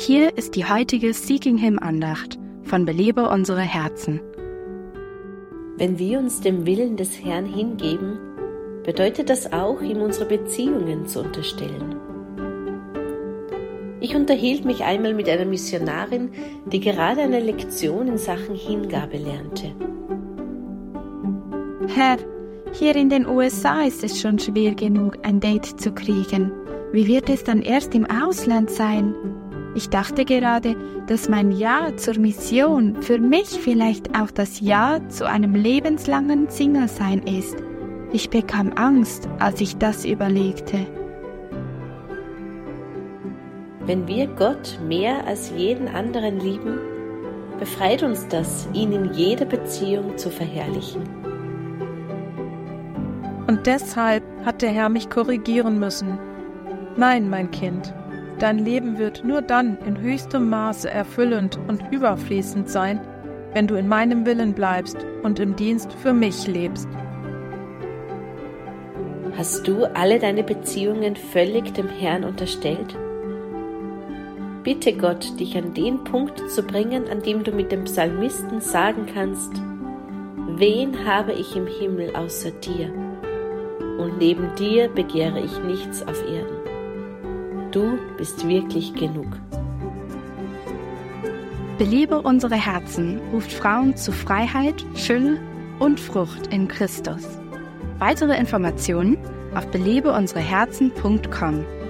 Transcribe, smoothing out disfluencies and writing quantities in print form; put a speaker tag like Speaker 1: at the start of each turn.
Speaker 1: Hier ist die heutige Seeking Him Andacht von Belebe unsere Herzen.
Speaker 2: Wenn wir uns dem Willen des Herrn hingeben, bedeutet das auch, ihm unsere Beziehungen zu unterstellen. Ich unterhielt mich einmal mit einer Missionarin, die gerade eine Lektion in Sachen Hingabe lernte.
Speaker 3: Herr, hier in den USA ist es schon schwer genug, ein Date zu kriegen. Wie wird es dann erst im Ausland sein? Ich dachte gerade, dass mein Ja zur Mission für mich vielleicht auch das Ja zu einem lebenslangen Single-Sein ist. Ich bekam Angst, als ich das überlegte.
Speaker 2: Wenn wir Gott mehr als jeden anderen lieben, befreit uns das, ihn in jeder Beziehung zu verherrlichen.
Speaker 4: Und deshalb hat der Herr mich korrigieren müssen. Nein, mein Kind, dein Leben wird nur dann in höchstem Maße erfüllend und überfließend sein, wenn du in meinem Willen bleibst und im Dienst für mich lebst.
Speaker 2: Hast du alle deine Beziehungen völlig dem Herrn unterstellt? Bitte Gott, dich an den Punkt zu bringen, an dem du mit dem Psalmisten sagen kannst: Wen habe ich im Himmel außer dir? Und neben dir begehre ich nichts auf Erden. Du bist wirklich genug.
Speaker 1: Belebe unsere Herzen ruft Frauen zu Freiheit, Fülle und Frucht in Christus. Weitere Informationen auf belebeunsereherzen.com.